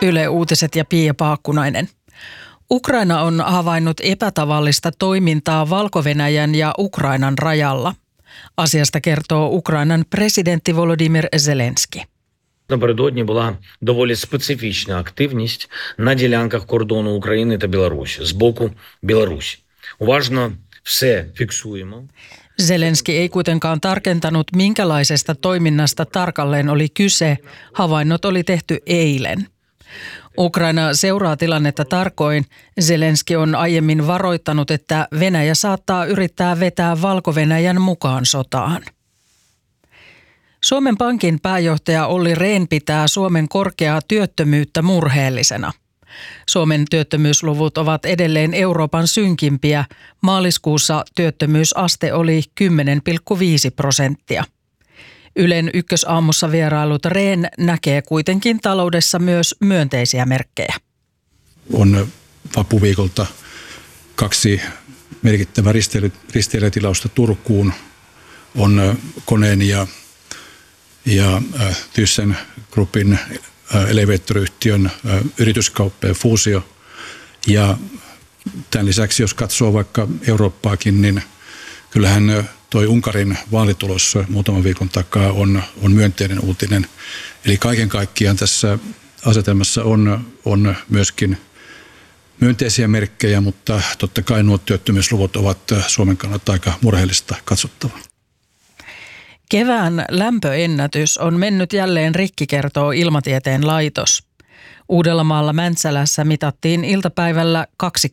Yle Uutiset ja Pia Paakkunainen. Ukraina on havainnut epätavallista toimintaa Valko-Venäjän ja Ukrainan rajalla. Asiasta kertoo Ukrainan presidentti Volodymyr Zelenskyi. Напередодні була доволі специфічна активність на ділянках кордону України та Білорусі з боку Білорусі. Уважно все фіксуємо. Zelenskyi ei kuitenkaan tarkentanut, minkälaisesta toiminnasta tarkalleen oli kyse. Havainnot oli tehty eilen. Ukraina seuraa tilannetta tarkoin. Zelenskyi on aiemmin varoittanut, että Venäjä saattaa yrittää vetää Valko-Venäjän mukaan sotaan. Suomen Pankin pääjohtaja Olli Rehn pitää Suomen korkeaa työttömyyttä murheellisena. Suomen työttömyysluvut ovat edelleen Euroopan synkimpiä. Maaliskuussa työttömyysaste oli 10,5%. Ylen Ykkösaamussa vierailut Rehn näkee kuitenkin taloudessa myös myönteisiä merkkejä. On vapuviikolta 2 merkittävää risteilijätilausta Turkuun. On Koneen ja ThyssenKruppin elevaattoriyhtiön yrityskauppa ja fuusio. Ja tämän lisäksi, jos katsoo vaikka Eurooppaakin, niin kyllähän toi Unkarin vaalitulos muutaman viikon takaa on myönteinen uutinen. Eli kaiken kaikkiaan tässä asetelmassa on myöskin myönteisiä merkkejä, mutta totta kai nuo työttömyysluvut ovat Suomen kannalta aika murheellista katsottavaa. Kevään lämpöennätys on mennyt jälleen rikki, kertoo Ilmatieteen laitos. Uudellamaalla Mäntsälässä mitattiin iltapäivällä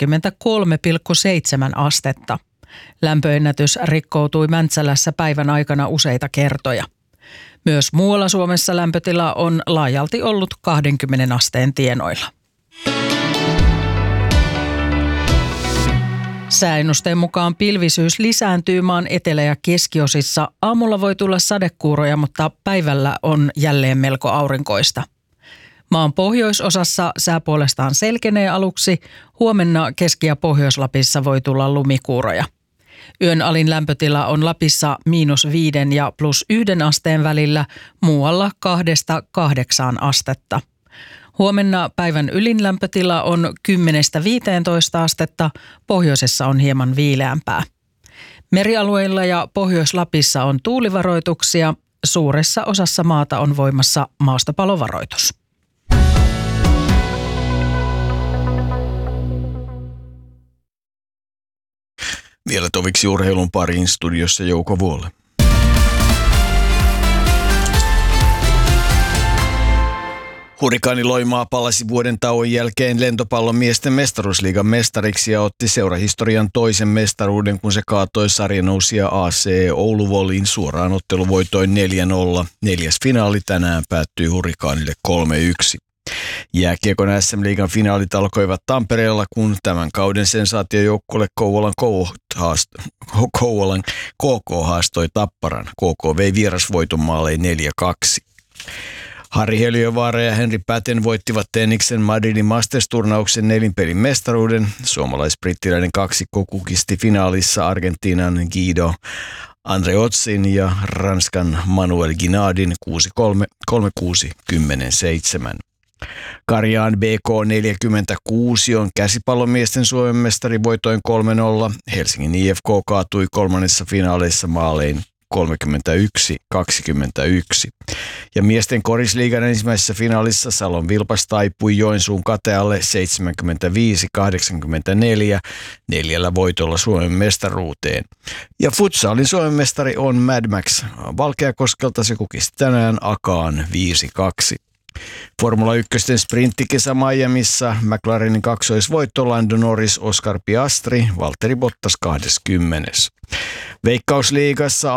23,7 astetta. Lämpöennätys rikkoutui Mäntsälässä päivän aikana useita kertoja. Myös muualla Suomessa lämpötila on laajalti ollut 20 asteen tienoilla. Sääennusteen mukaan pilvisyys lisääntyy maan etelä- ja keskiosissa. Aamulla voi tulla sadekuuroja, mutta päivällä on jälleen melko aurinkoista. Maan pohjoisosassa sää puolestaan selkenee aluksi. Huomenna Keski- ja Pohjois-Lapissa voi tulla lumikuuroja. Yön alin lämpötila on Lapissa -5 ja +1 asteen välillä, muualla 2-8 astetta. Huomenna päivän ylin lämpötila on 10-15 astetta, pohjoisessa on hieman viileämpää. Merialueilla ja Pohjois-Lapissa on tuulivaroituksia, suuressa osassa maata on voimassa maastopalovaroitus. Vielä toviksi urheilun pariin, studiossa Jouko Vuolle. Hurrikaani Loimaa palasi vuoden tauon jälkeen lentopallon miesten mestaruusliigan mestariksi ja otti seurahistorian toisen mestaruuden, kun se kaatoi sarjanousia AC Oulu Volliin suoraan otteluvoitoin 4-0. 4. finaali tänään päättyi Hurrikaanille 3-1. Jääkiekon SM-liigan finaalit alkoivat Tampereella, kun tämän kauden sensaatiojoukkueelle Kouvolan KK haastoi Tapparan. KK vei vierasvoiton maalein 4-2. Harri Heliövaara ja Henri Päten voittivat tenniksen Madridin Masters-turnauksen 4-pelin mestaruuden. Suomalais-brittiläinen kaksikko kukisti finaalissa Argentiinan Guido Andreotsin ja Ranskan Manuel Guinardin 6-3, 3-6, 10-7. Karjaan BK46 on käsipallomiesten Suomen mestari voitoin 3-0. Helsingin IFK kaatui kolmannessa finaaleissa maalein 31-21. Ja miesten korisliigan ensimmäisessä finaalissa Salon Vilpas taipui Joensuun katealle 75-84 4 voitolla Suomen mestaruuteen. Ja futsalin Suomen mestari on Mad Max Valkeakoskelta, se kukisti tänään Akaan 5-2. Formula 1 sprinttikesä Miamissa, McLarenin kaksoisvoitto, Lando Norris, Oscar Piastri, Valtteri Bottas 20. Veikkausliigassa